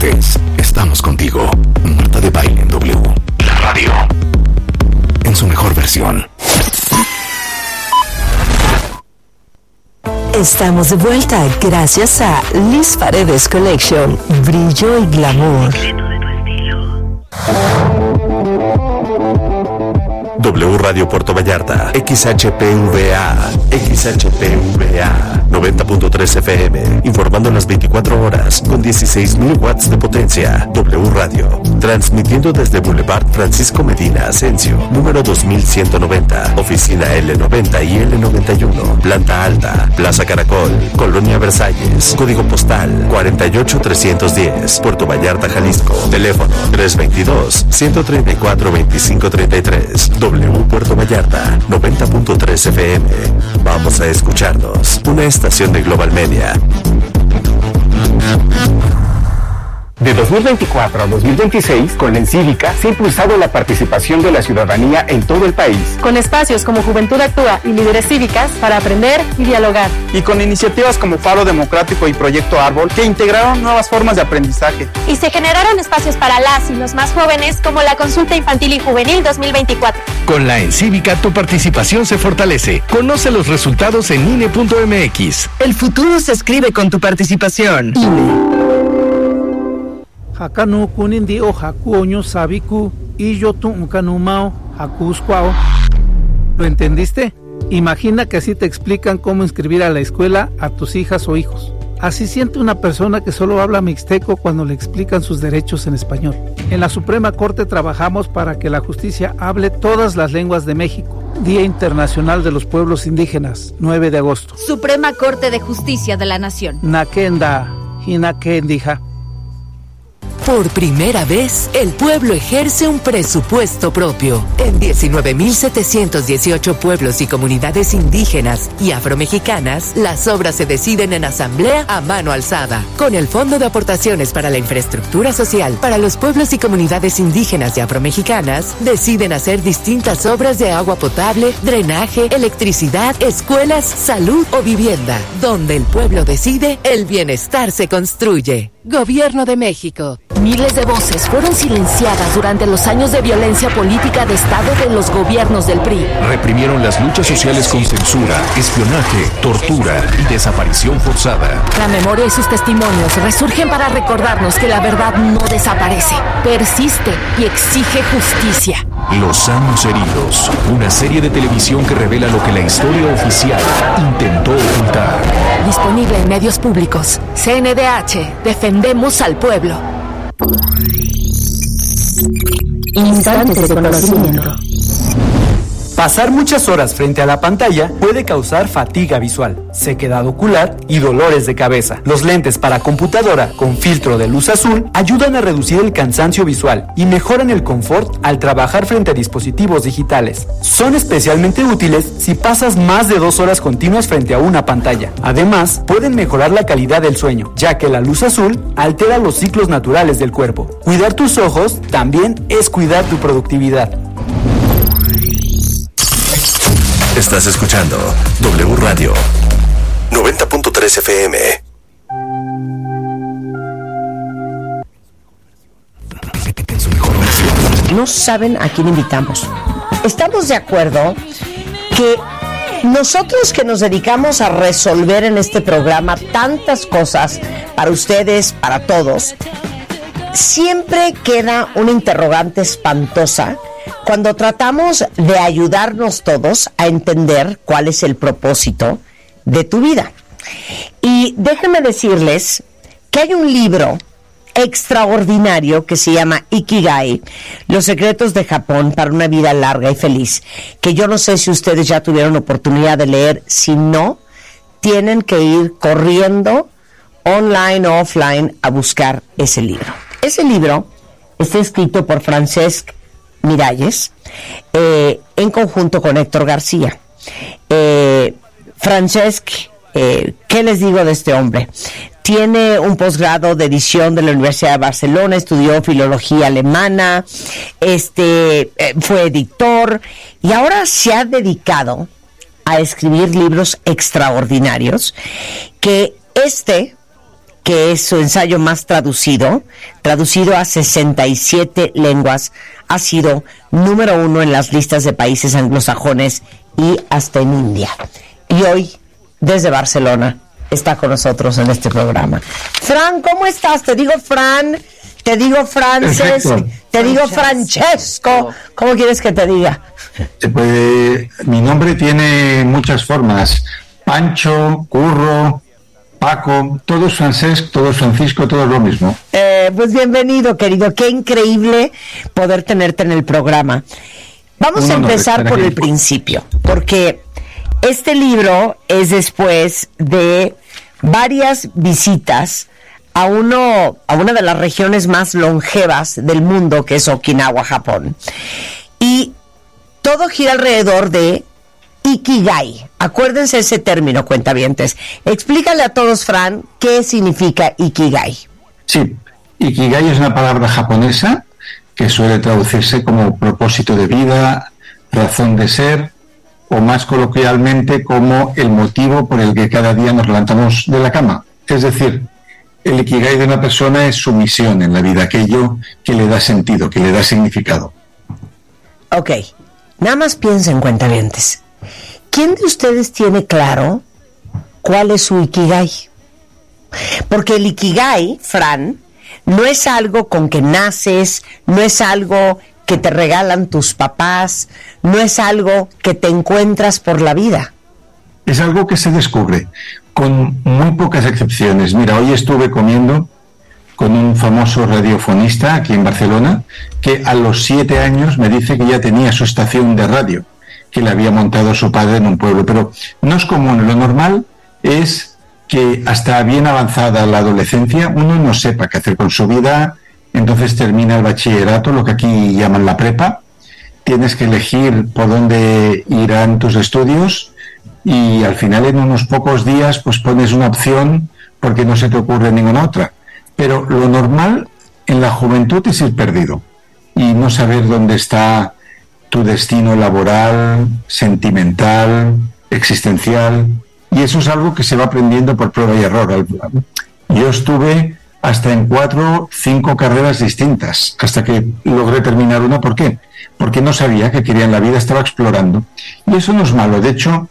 estés, estamos contigo. Marta de Baile en W. La radio. En su mejor versión. Estamos de vuelta gracias a Liz Paredes Collection. Brillo y glamour. W Radio Puerto Vallarta, XHPVA, 90.3 FM, informando las 24 horas con 16.000 watts de potencia. W Radio, transmitiendo desde Boulevard Francisco Medina Asensio, número 2190, oficina L90 y L91, planta alta, Plaza Caracol, Colonia Versalles, código postal 48310, Puerto Vallarta, Jalisco, teléfono 322-134-2533. W Puerto Vallarta, 90.3 FM. Vamos a escucharnos. Una estación de Global Media. De 2024 a 2026, con la Encívica se ha impulsado la participación de la ciudadanía en todo el país. Con espacios como Juventud Actúa y Líderes Cívicas para aprender y dialogar. Y con iniciativas como Faro Democrático y Proyecto Árbol que integraron nuevas formas de aprendizaje. Y se generaron espacios para las y los más jóvenes como la Consulta Infantil y Juvenil 2024. Con la Encívica tu participación se fortalece. Conoce los resultados en INE.mx. El futuro se escribe con tu participación. Hakanu kunindi o hakuoño sabiku y yo tu unkanumao hakusquao. ¿Lo entendiste? Imagina que así te explican cómo inscribir a la escuela a tus hijas o hijos. Así siente una persona que solo habla mixteco cuando le explican sus derechos en español. En la Suprema Corte trabajamos para que la justicia hable todas las lenguas de México. Día Internacional de los Pueblos Indígenas, 9 de agosto. Suprema Corte de Justicia de la Nación. Nakenda, hinakendija. Por primera vez, el pueblo ejerce un presupuesto propio. En 19.718 pueblos y comunidades indígenas y afromexicanas, las obras se deciden en asamblea a mano alzada. Con el Fondo de Aportaciones para la Infraestructura Social para los pueblos y comunidades indígenas y afromexicanas, deciden hacer distintas obras de agua potable, drenaje, electricidad, escuelas, salud o vivienda. Donde el pueblo decide, el bienestar se construye. Gobierno de México. Miles de voces fueron silenciadas durante los años de violencia política de Estado de los gobiernos del PRI. Reprimieron las luchas sociales con censura, espionaje, tortura y desaparición forzada. La memoria y sus testimonios resurgen para recordarnos que la verdad no desaparece, persiste y exige justicia. Los años heridos, una serie de televisión que revela lo que la historia oficial intentó ocultar. Disponible en medios públicos. CNDH, defendemos al pueblo. Instantes de conocimiento. Pasar muchas horas frente a la pantalla puede causar fatiga visual, sequedad ocular y dolores de cabeza. Los lentes para computadora con filtro de luz azul ayudan a reducir el cansancio visual y mejoran el confort al trabajar frente a dispositivos digitales. Son especialmente útiles si pasas más de 2 horas continuas frente a una pantalla. Además, pueden mejorar la calidad del sueño, ya que la luz azul altera los ciclos naturales del cuerpo. Cuidar tus ojos también es cuidar tu productividad. Estás escuchando W Radio 90.3 FM. No saben a quién invitamos. Estamos de acuerdo que nosotros que nos dedicamos a resolver en este programa tantas cosas para ustedes, para todos, siempre queda una interrogante espantosa cuando tratamos de ayudarnos todos a entender cuál es el propósito de tu vida. Y déjenme decirles que hay un libro extraordinario que se llama Ikigai, Los secretos de Japón para una vida larga y feliz, que yo no sé si ustedes ya tuvieron oportunidad de leer. Si no, tienen que ir corriendo online o offline a buscar ese libro. Ese libro está escrito por Francesc Miralles, en conjunto con Héctor García. Francesc, ¿qué les digo de este hombre? Tiene un posgrado de edición de la Universidad de Barcelona, estudió filología alemana, fue editor y ahora se ha dedicado a escribir libros extraordinarios, que que es su ensayo más traducido a 67 lenguas, ha sido número 1 en las listas de países anglosajones y hasta en India. Y hoy, desde Barcelona, está con nosotros en este programa. Fran, ¿cómo estás? Te digo Fran, te digo Frances, te digo Francesco. ¿Cómo quieres que te diga? Mi nombre tiene muchas formas. Pancho, Curro, Paco, todo es Francesc, todo es Francisco, todo es lo mismo. Pues bienvenido, querido. Qué increíble poder tenerte en el programa. Vamos a empezar por el principio, porque este libro es después de varias visitas a una de las regiones más longevas del mundo, que es Okinawa, Japón. Y todo gira alrededor de Ikigai. Acuérdense ese término, cuentavientes. Explícale a todos, Fran, qué significa Ikigai. Sí, Ikigai es una palabra japonesa que suele traducirse como propósito de vida, razón de ser, o más coloquialmente como el motivo por el que cada día nos levantamos de la cama. Es decir, el Ikigai de una persona es su misión en la vida, aquello que le da sentido, que le da significado. Ok, nada más piensen, cuentavientes. ¿Quién de ustedes tiene claro cuál es su Ikigai? Porque el Ikigai, Fran, no es algo con que naces, no es algo que te regalan tus papás, no es algo que te encuentras por la vida. Es algo que se descubre, con muy pocas excepciones. Mira, hoy estuve comiendo con un famoso radiofonista aquí en Barcelona, que a los 7 años me dice que ya tenía su estación de radio, que le había montado su padre en un pueblo. Pero no es común. Lo normal es que hasta bien avanzada la adolescencia uno no sepa qué hacer con su vida. Entonces termina el bachillerato, lo que aquí llaman la prepa. Tienes que elegir por dónde irán tus estudios y al final en unos pocos días pues pones una opción porque no se te ocurre ninguna otra. Pero lo normal en la juventud es ir perdido y no saber dónde está tu destino laboral, sentimental, existencial, y eso es algo que se va aprendiendo por prueba y error. Yo estuve hasta en 4 o 5 carreras distintas, hasta que logré terminar una. ¿Por qué? Porque no sabía qué quería en la vida, estaba explorando. Y eso no es malo. De hecho,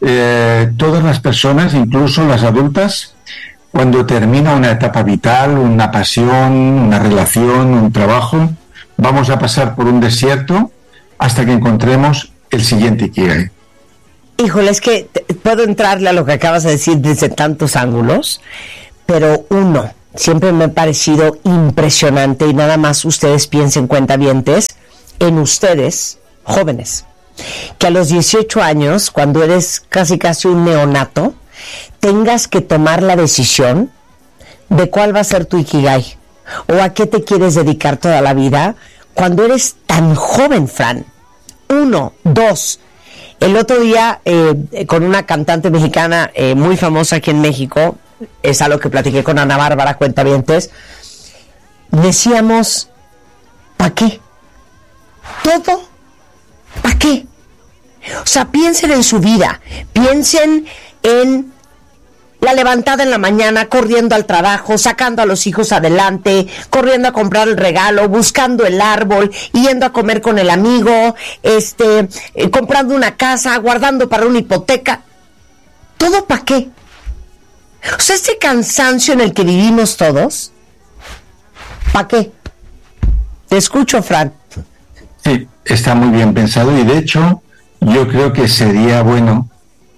todas las personas, incluso las adultas, cuando termina una etapa vital, una pasión, una relación, un trabajo, vamos a pasar por un desierto hasta que encontremos el siguiente Ikigai. Híjole, es que puedo entrarle a lo que acabas de decir desde tantos ángulos, pero siempre me ha parecido impresionante, y nada más ustedes piensen, cuentavientes, en ustedes, jóvenes, que a los 18 años, cuando eres casi un neonato, tengas que tomar la decisión de cuál va a ser tu Ikigai, o a qué te quieres dedicar toda la vida, cuando eres tan joven, Fran. 1, 2. El otro día, con una cantante mexicana muy famosa aquí en México, es algo que platiqué con Ana Bárbara, cuentavientes, decíamos, ¿para qué? ¿Todo? ¿Para qué? O sea, piensen en su vida, piensen en la levantada en la mañana, corriendo al trabajo, sacando a los hijos adelante, corriendo a comprar el regalo, buscando el árbol, yendo a comer con el amigo, comprando una casa, guardando para una hipoteca. ¿Todo para qué? O sea, este cansancio en el que vivimos todos, ¿para qué? Te escucho, Fran. Sí, está muy bien pensado y de hecho yo creo que sería bueno,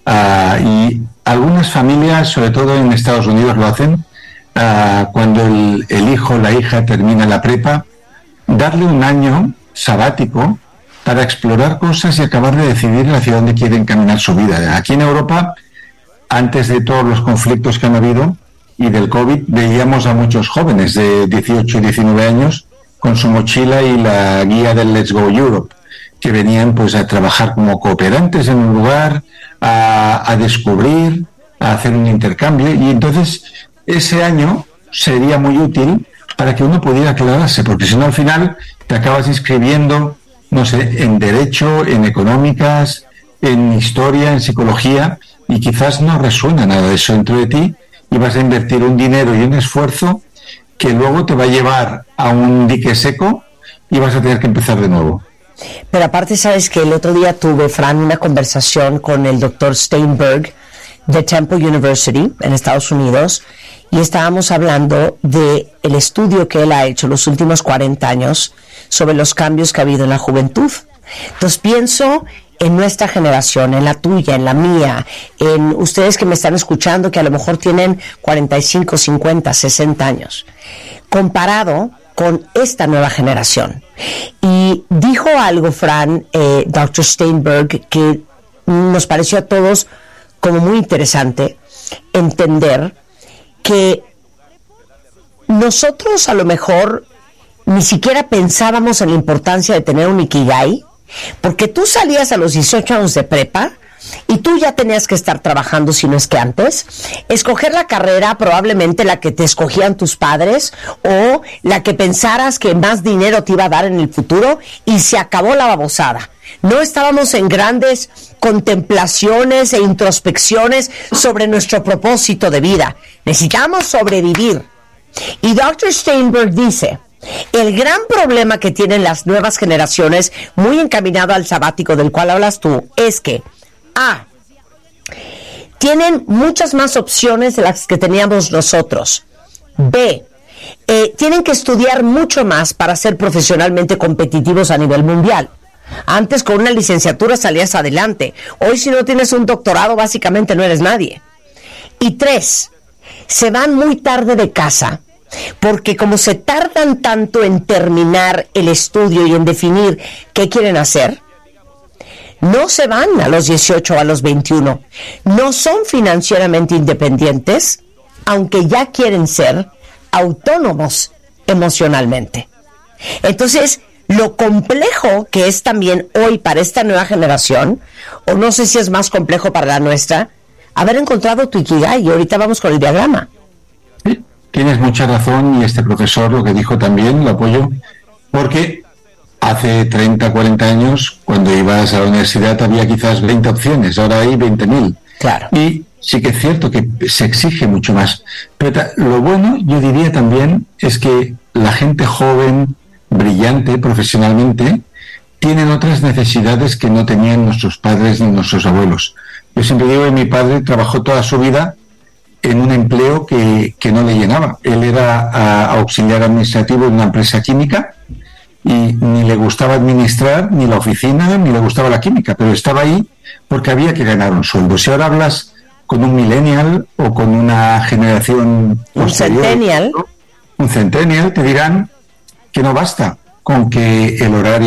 y algunas familias, sobre todo en Estados Unidos, lo hacen, cuando el hijo o la hija termina la prepa, darle un año sabático para explorar cosas y acabar de decidir hacia dónde quiere encaminar su vida. Aquí en Europa, antes de todos los conflictos que han habido y del COVID, veíamos a muchos jóvenes de 18 y 19 años con su mochila y la guía del Let's Go Europe, que venían pues a trabajar como cooperantes en un lugar, a descubrir, a hacer un intercambio, y entonces ese año sería muy útil para que uno pudiera aclararse, porque si no al final te acabas inscribiendo, no sé, en derecho, en económicas, en historia, en psicología, y quizás no resuena nada de eso dentro de ti, y vas a invertir un dinero y un esfuerzo que luego te va a llevar a un dique seco y vas a tener que empezar de nuevo. Pero aparte, sabes que el otro día tuve, Fran, una conversación con el doctor Steinberg de Temple University en Estados Unidos, y estábamos hablando de el estudio que él ha hecho los últimos 40 años sobre los cambios que ha habido en la juventud. Entonces pienso en nuestra generación, en la tuya, en la mía, en ustedes que me están escuchando que a lo mejor tienen 45, 50, 60 años, comparado con esta nueva generación. Y dijo algo, Fran, Dr. Steinberg, que nos pareció a todos como muy interesante entender, que nosotros a lo mejor ni siquiera pensábamos en la importancia de tener un Ikigai, porque tú salías a los 18 años de prepa y tú ya tenías que estar trabajando, si no es que antes, escoger la carrera probablemente la que te escogían tus padres o la que pensaras que más dinero te iba a dar en el futuro, y se acabó la babosada. No estábamos en grandes contemplaciones e introspecciones sobre nuestro propósito de vida. Necesitamos sobrevivir. Y Dr. Steinberg dice, el gran problema que tienen las nuevas generaciones, muy encaminado al sabático del cual hablas tú, es que tienen muchas más opciones de las que teníamos nosotros. B, tienen que estudiar mucho más para ser profesionalmente competitivos a nivel mundial. Antes con una licenciatura salías adelante. Hoy si no tienes un doctorado básicamente no eres nadie. Y 3, se van muy tarde de casa, porque como se tardan tanto en terminar el estudio y en definir qué quieren hacer, no se van a los 18 o a los 21. No son financieramente independientes, aunque ya quieren ser autónomos emocionalmente. Entonces, lo complejo que es también hoy para esta nueva generación, o no sé si es más complejo para la nuestra, haber encontrado tu Ikigai. Y ahorita vamos con el diagrama. Sí, tienes mucha razón, y este profesor lo que dijo también lo apoyo, porque hace 30, 40 años, cuando ibas a la universidad había quizás 20 opciones, ahora hay 20.000. Claro. Y sí que es cierto que se exige mucho más. Pero lo bueno, yo diría también, es que la gente joven, brillante profesionalmente, tienen otras necesidades que no tenían nuestros padres ni nuestros abuelos. Yo siempre digo que mi padre trabajó toda su vida en un empleo que no le llenaba. Él era auxiliar administrativo en una empresa química y ni le gustaba administrar ni la oficina, ni le gustaba la química, pero estaba ahí porque había que ganar un sueldo. Si ahora hablas con un millennial o con una generación posterior, un centennial, te dirán que no basta con que el horario